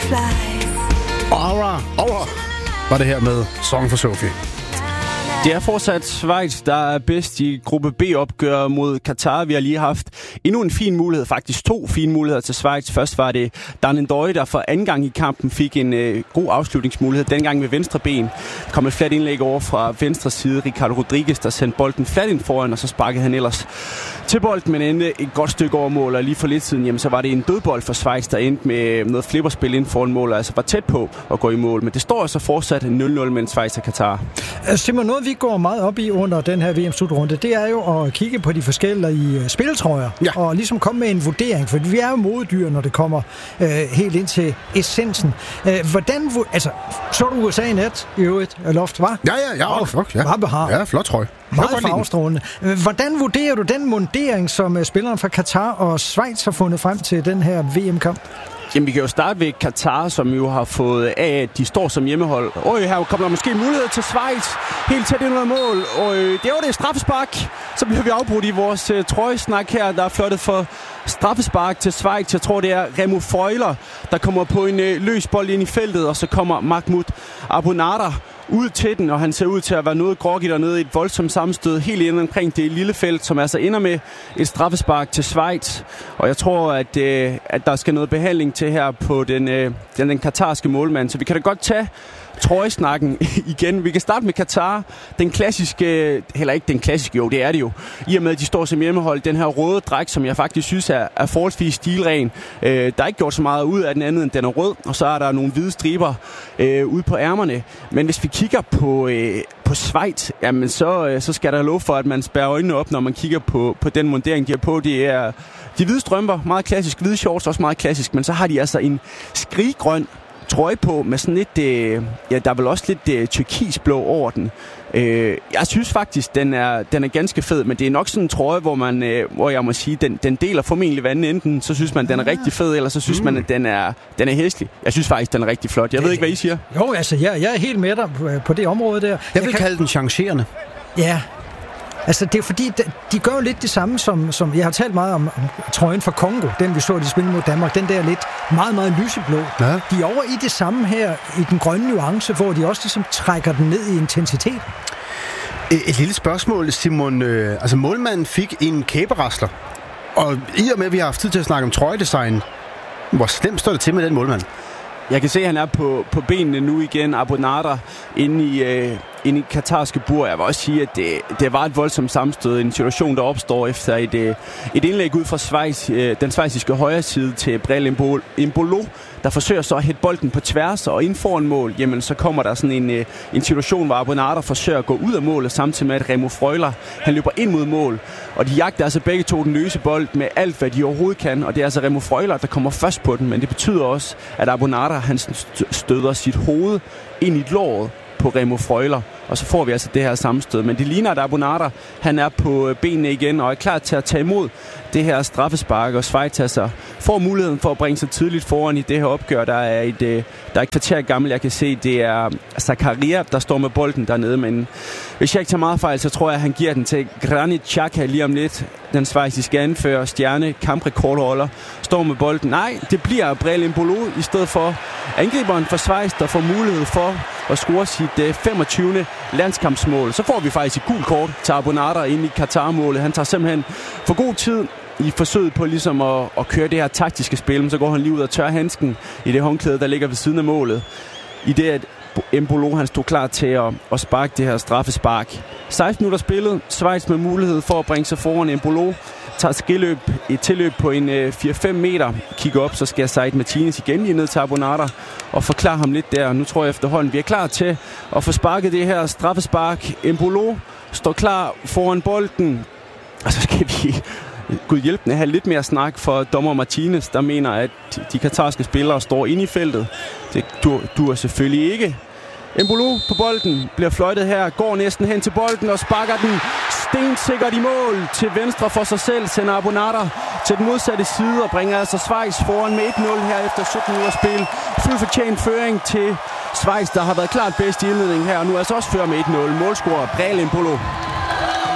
Aura var det her med Song for Sophie. Det er fortsat Schweiz, der er bedst i gruppe B-opgør mod Katar. Vi har lige haft endnu en fin mulighed, faktisk 2 fine muligheder til Schweiz. Først var det Dan N'Doye, der for anden gang i kampen fik en god afslutningsmulighed. Dengang med venstre ben. Der kom et fladt indlæg over fra venstre side. Ricardo Rodriguez, der sendte bolden fladt ind foran, og så sparkede han ellers til bolden, men endte et godt stykke over mål. Og lige for lidt siden, jamen, så var det en dødbold for Schweiz, der endte med noget flipperspil ind foran mål, og altså var tæt på at gå i mål. Men det står altså fortsat 0-0 mellem Schweiz og Katar. Simon, noget vi går meget op i under den her VM-slutrunde, det er jo at kigge på de forskellige spilletrøjer, og ligesom komme med en vurdering, for vi er jo modedyr, når det kommer helt ind til essensen. Hvordan, altså, så du USA i nat i øvrigt, Loft, var? Ja, flot trøje. Meget farvestrålende. Hvordan vurderer du den mundering, som spillerne fra Katar og Schweiz har fundet frem til den her VM-kamp? Jamen, vi kan jo starte ved Katar, som jo har fået af, at de står som hjemmehold. Her kommer der måske mulighed til Schweiz. Helt tæt ind under mål. Det var det straffespark. Så bliver vi afbrudt i vores trøjesnak her. Der er flottet for straffespark til Schweiz. Jeg tror, det er Remo Freuler, der kommer på en løs bold ind i feltet. Og så kommer Mahmoud Abounader ud til den, og han ser ud til at være noget groggy dernede i et voldsomt sammenstød helt inde omkring det lille felt, som altså ender med et straffespark til Schweiz. Og jeg tror, at der skal noget behandling til her på den katarske målmand, så vi kan da godt tage trøjesnakken igen. Vi kan starte med Katar. Den klassiske, heller ikke den klassiske, jo, det er det jo. I og med, at de står som hjemmehold. Den her røde dragt, som jeg faktisk synes er forholdsvis stilren. Der er ikke gjort så meget ud af den anden, end den er rød. Og så er der nogle hvide striber ude på ærmerne. Men hvis vi kigger på Schweiz, jamen så skal der lov for, at man spærrer øjnene op, når man kigger på den mundering, de har på. Det er de hvide strømper, meget klassisk. Hvide shorts, også meget klassisk. Men så har de altså en skriggrøn trøje på med sådan lidt, der er vel også lidt turkisblå over den. Jeg synes faktisk, den er ganske fed, men det er nok sådan en trøje, hvor jeg må sige, den deler formentlig vandet. Enten så synes man, den er rigtig fed, eller så synes man, at den er hæslig. Jeg synes faktisk, den er rigtig flot. Jeg ved ikke, hvad I siger. Jo, altså, jeg er helt med dig på det område der. Jeg vil kalde den changerende. Ja. Altså, det er fordi, de gør jo lidt det samme, som jeg har talt meget om trøjen fra Kongo, den vi så, de spillede mod Danmark, den der lidt meget, meget lyseblå. Ja. De er over i det samme her, i den grønne nuance, hvor de også ligesom trækker den ned i intensitet. Et lille spørgsmål, Simon. Altså, målmanden fik en kæberasler, og i og med, at vi har haft tid til at snakke om trøjedesign, hvor slemt står det til med den målmand? Jeg kan se, at han er på benene nu igen, Abounader, inde i katarske bur. Jeg vil også sige, at det var et voldsomt sammenstød. En situation, der opstår efter et indlæg ud fra Schweiz, den schweiziske højre side til Brel Embolo, der forsøger så at hætte bolden på tværs og ind foran mål. Jamen, så kommer der sådan en situation, hvor Abounader forsøger at gå ud af målet, samtidig med at Remo Freuler, han løber ind mod mål. Og de jagter altså begge to den løse bold med alt, hvad de overhovedet kan. Og det er altså Remo Freuler, der kommer først på den. Men det betyder også, at Abounader, han støder sit hoved ind i låret på Remo Freuler, og så får vi altså det her sammenstød. Men det ligner, at Abounader, han er på benene igen og er klar til at tage imod det her straffespark, og Schweiz altså får muligheden for at bringe sig tidligt foran i det her opgør. Der er et kvarter gammel, jeg kan se, det er Zakaria, der står med bolden dernede, men hvis jeg ikke tager meget fejl, så tror jeg, at han giver den til Granit Xhaka lige om lidt. Den schweiziske anfører, stjerne, kamprekordholder, står med bolden. Nej, det bliver Brel Embolo i stedet for angriberen for Schweiz, der får mulighed for at score sit 25. landskampsmål. Så får vi faktisk et gult kort til Abounader ind i Katar-målet. Han tager simpelthen for god tid i forsøget på ligesom at køre det her taktiske spil, men så går han lige ud og tør handsken i det håndklæde, der ligger ved siden af målet. I det, at Embolo, han stod klar til at sparke det her straffespark. 16 minutter spillet. Schweiz med mulighed for at bringe sig foran. Embolo tager et tilløb på en 4-5 meter. Kigger op, så skal Said Martinez igen lige ned til Abounader og forklare ham lidt der. Nu tror jeg efterhånden, vi er klar til at få sparket det her straffespark. Embolo står klar foran bolden. Og så skal vi Gud hjælpende have lidt mere snak for dommer Martinez, der mener, at de katarske spillere står inde i feltet. Det dur selvfølgelig ikke. Embolo på bolden, bliver fløjtet her, går næsten hen til bolden og sparker den stensikkert i mål til venstre for sig selv, sender Abounader til den modsatte side og bringer altså Schweiz foran med 1-0 her efter 17 minutter spil. Fuld fortjent føring til Schweiz, der har været klart bedst i indledningen her, og nu altså også fører med 1-0. Målscorer Brel Embolo.